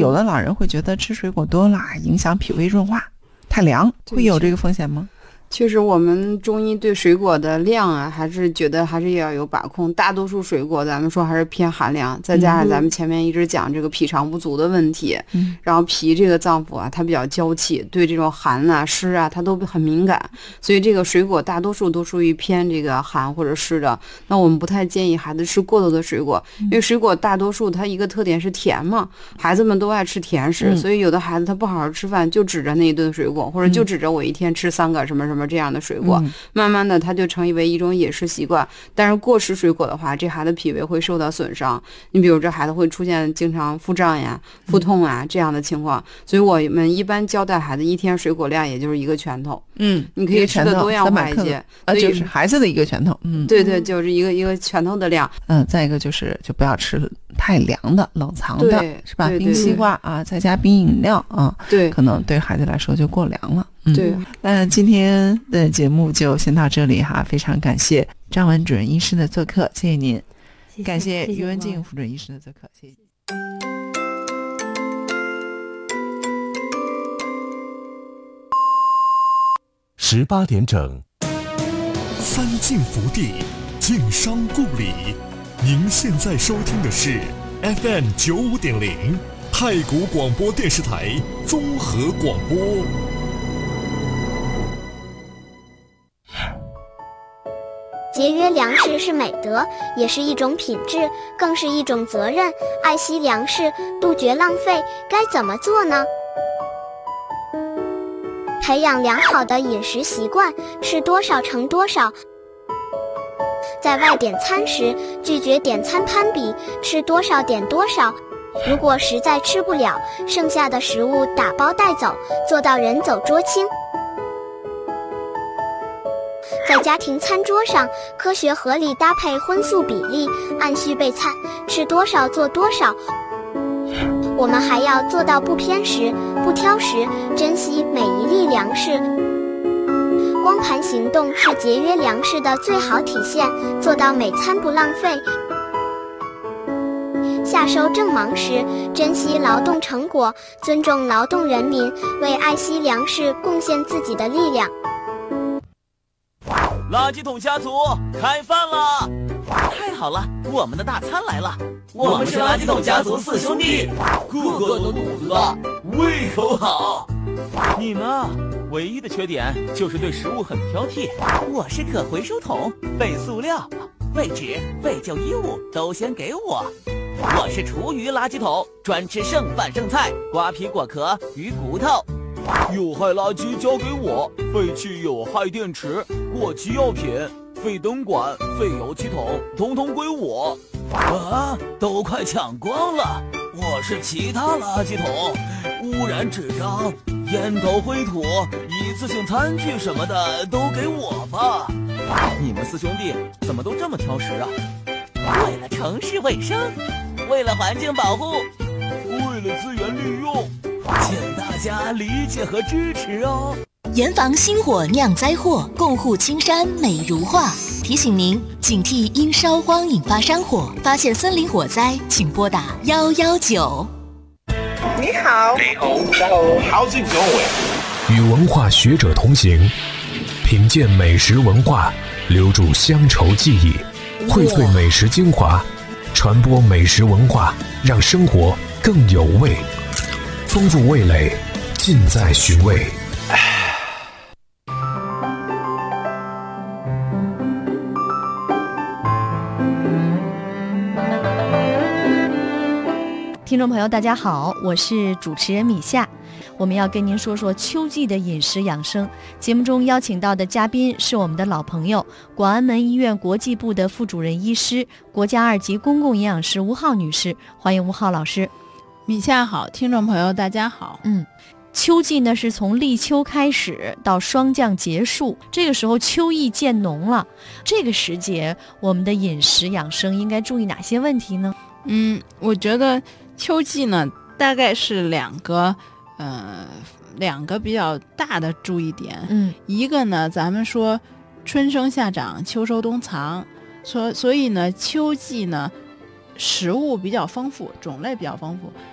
有的老人会觉得吃水果多了影响脾胃润化，太凉，会有这个风险吗？ 确实我们中医对水果的量啊还是觉得还是要有把控，大多数水果咱们说还是偏寒凉，再加上咱们前面一直讲这个脾肠不足的问题，然后脾这个脏腑啊它比较娇气，对这种寒啊湿啊它都很敏感，所以这个水果大多数都属于偏这个寒或者湿的。那我们不太建议孩子吃过多的水果，因为水果大多数它一个特点是甜嘛，孩子们都爱吃甜食，所以有的孩子他不好好吃饭，就指着那一顿水果，或者就指着我一天吃3个什么什么这样的水果，慢慢的它就成为一种饮食习惯。但是过食水果的话，这孩子脾胃会受到损伤，你比如这孩子会出现经常腹胀呀、腹痛啊这样的情况，所以我们一般交代孩子一天水果量也就是1个拳头，你可以吃的多样化一些， 就是孩子的1个拳头， 对对，就是一个拳头的量。 再一个就不要吃太凉的、冷藏的，是吧？ 对冰西瓜啊，再加冰饮料啊， 对， 可能对孩子来说就过凉了。 对， 那今天的节目就先到这里哈，非常感谢张文主任医师的做客，谢谢您，感谢于文静副主任医师的做客，谢谢。 18点整，三晋福地，晋商故里。您现在收听的是 FM 95.0太谷广播电视台综合广播。 节约粮食是美德，也是一种品质，更是一种责任。爱惜粮食，杜绝浪费，该怎么做呢？培养良好的饮食习惯，吃多少盛多少。在外点餐时，拒绝点餐攀比，吃多少点多少。如果实在吃不了，剩下的食物打包带走，做到人走桌清。在家庭餐桌上，科学合理搭配荤素比例，按需备餐，吃多少做多少。我们还要做到不偏食、不挑食，珍惜每一粒粮食。光盘行动是节约粮食的最好体现，做到每餐不浪费。夏收正忙时，珍惜劳动成果，尊重劳动人民，为爱惜粮食贡献自己的力量。 垃圾桶家族开饭了！太好了，我们的大餐来了！我们是垃圾桶家族4兄弟，个个都肚子大，胃口好。你们啊，唯一的缺点就是对食物很挑剔。我是可回收桶，废塑料、废纸、废旧衣物都先给我。我是厨余垃圾桶，专吃剩饭剩菜、瓜皮果壳、鱼骨头。有害垃圾交给我，废弃有害电池、过期药品、废灯管、废油漆桶，统统归我。啊，都快抢光了！我是其他垃圾桶，污染纸张、烟头灰土、一次性餐具什么的都给我吧。你们4兄弟怎么都这么挑食啊？为了城市卫生，为了环境保护，为了资源利用，请大家理解和支持哦。 严防星火酿灾祸，共护青山美如画。提醒您警惕因烧荒引发山火，发现森林火灾请拨打119。 你好， 你好 ，How's it going？ 与文化学者同行，品鉴美食文化，留住乡愁记忆，荟萃美食精华，传播美食文化，让生活更有味，丰富味蕾，尽在寻味。 听众朋友大家好，我是主持人米夏，我们要跟您说说秋季的饮食养生。节目中邀请到的嘉宾是我们的老朋友，广安门医院国际部的副主任医师、国家2级公共营养师吴浩女士，欢迎吴浩老师。 米夏好，听众朋友大家好。 秋季呢是从立秋开始到霜降结束，这个时候秋意渐浓了，这个时节我们的饮食养生应该注意哪些问题呢？ 我觉得秋季呢大概是两个比较大的注意点。一个呢咱们说春生夏长，秋收冬藏，所以呢秋季呢食物比较丰富，种类比较丰富，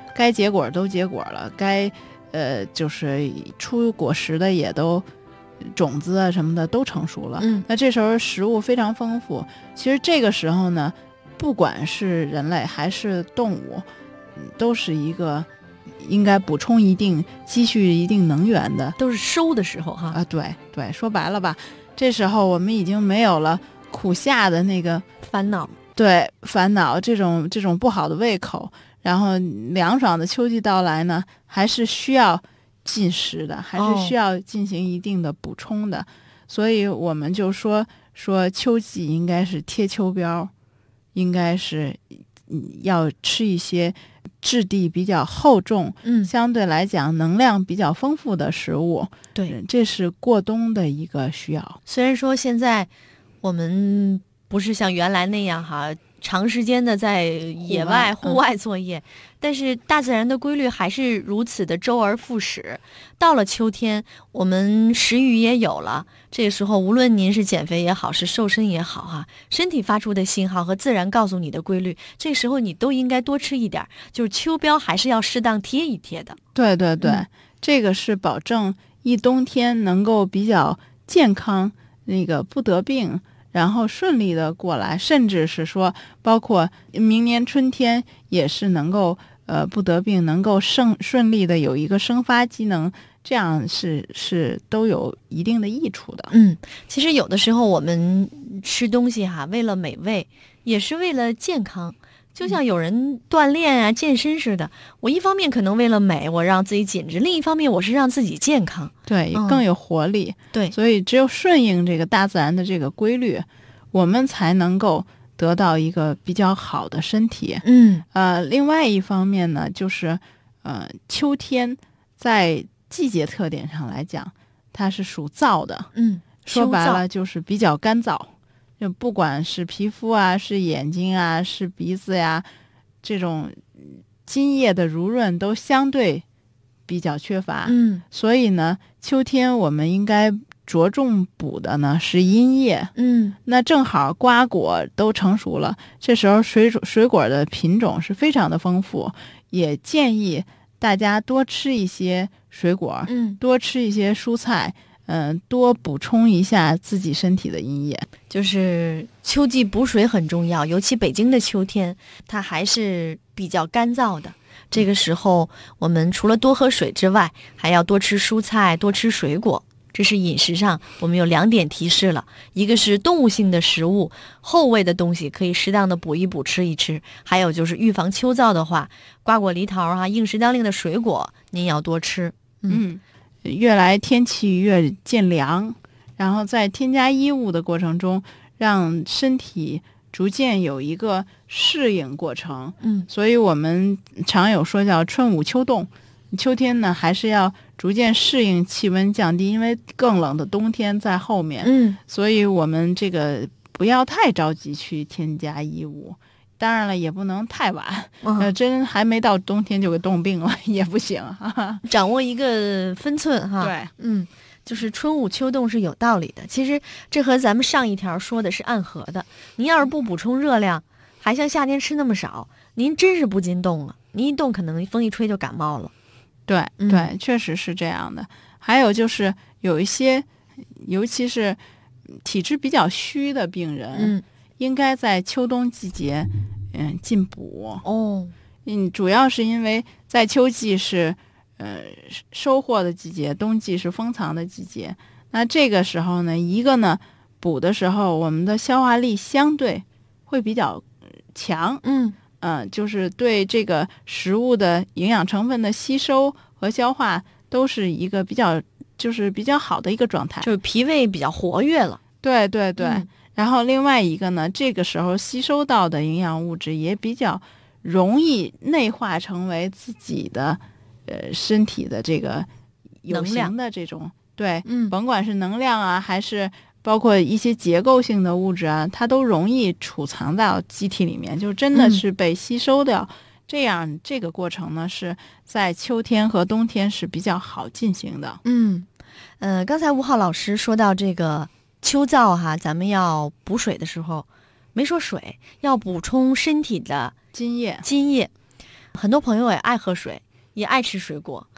该结果都结果了，该就是出果实的也都种子啊什么的都成熟了。那这时候食物非常丰富。其实这个时候呢，不管是人类还是动物，都是一个应该补充积蓄一定能源的， 都是收的时候哈。 啊，对对，说白了吧，这时候我们已经没有了苦夏的那个烦恼， 对，烦恼这种不好的胃口，然后凉爽的秋季到来呢，还是需要进食的，还是需要进行一定的补充的。所以我们就说秋季应该是贴秋膘，应该是要吃一些质地比较厚重，相对来讲能量比较丰富的食物。 对， 这是过冬的一个需要。 虽然说现在我们不是像原来那样哈，长时间的在野外户外作业，但是大自然的规律还是如此的周而复始。到了秋天，我们食欲也有了，这个时候无论您是减肥也好，是瘦身也好哈，身体发出的信号和自然告诉你的规律，这个时候你都应该多吃一点，就是秋膘还是要适当贴一贴的。 对对对，这个是保证一冬天能够比较健康，那个不得病，然后顺利的过来，甚至是说包括明年春天也是能够不得病，能够顺利的有一个生发机能，这样是都有一定的益处的。 其实有的时候我们吃东西哈，为了美味，也是为了健康。就像有人锻炼啊、健身似的，我一方面可能为了美，我让自己紧致；另一方面，我是让自己健康， 对，更有活力。 对， 所以只有顺应这个大自然的这个规律，我们才能够得到一个比较好的身体。另外一方面呢，就是秋天在季节特点上来讲，它是属燥的。说白了就是比较干燥。就不管是皮肤啊，是眼睛啊，是鼻子呀，这种津液的濡润都相对比较缺乏。所以呢，秋天我们应该着重补的呢是阴液。那正好瓜果都成熟了，这时候水果的品种是非常的丰富，也建议大家多吃一些水果，多吃一些蔬菜。多补充一下自己身体的阴液。 就是秋季补水很重要，尤其北京的秋天，它还是比较干燥的。这个时候，我们除了多喝水之外，还要多吃蔬菜，多吃水果。这是饮食上我们有2点提示了，一个是动物性的食物，厚味的东西可以适当的补一补，吃一吃。还有就是预防秋燥的话，瓜果梨桃啊，应时当令的水果您要多吃。 越来天气越渐凉，然后在添加衣物的过程中，让身体逐渐有一个适应过程。所以我们常有说叫春捂秋冻，秋天呢还是要逐渐适应气温降低，因为更冷的冬天在后面。所以我们这个不要太着急去添加衣物。当然了，也不能太晚，真还没到冬天就给冻病了也不行。 掌握一个分寸哈。 对， 就是春捂秋冻是有道理的。其实这和咱们上一条说的是暗合的。您要是不补充热量，还像夏天吃那么少，您真是不禁冻了。您一冻，可能风一吹就感冒了。 对对，确实是这样的。还有就是有一些，尤其是体质比较虚的病人，应该在秋冬季节进补。主要是因为在秋季是收获的季节，冬季是封藏的季节。那这个时候呢，一个呢补的时候，我们的消化力相对会比较强。就是对这个食物的营养成分的吸收和消化都是一个比较好的一个状态， 就是脾胃比较活跃了。 对对对。然后另外一个呢，这个时候吸收到的营养物质也比较容易内化成为自己的身体的这个有形的这种对，甭管是能量啊，还是包括一些结构性的物质啊，它都容易储藏到机体里面，就真的是被吸收掉。这样这个过程呢，是在秋天和冬天是比较好进行的。 刚才吴浩老师说到这个秋燥哈，咱们要补水的时候，没说水，要补充身体的津液。 很多朋友也爱喝水，也爱吃水果，